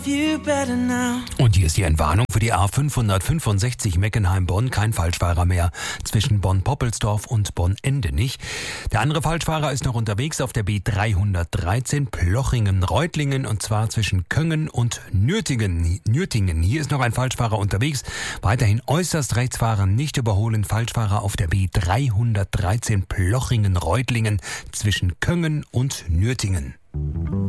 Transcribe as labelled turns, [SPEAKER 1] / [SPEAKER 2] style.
[SPEAKER 1] Und hier ist die Entwarnung für die A565 Meckenheim-Bonn. Kein Falschfahrer mehr zwischen Bonn-Poppelsdorf und Bonn-Endenich. Der andere Falschfahrer ist noch unterwegs auf der B313 Plochingen-Reutlingen und zwar zwischen Köngen und Nürtingen. Hier ist noch ein Falschfahrer unterwegs. Weiterhin äußerst rechts fahren, nicht überholen. Falschfahrer auf der B313 Plochingen-Reutlingen zwischen Köngen und Nürtingen.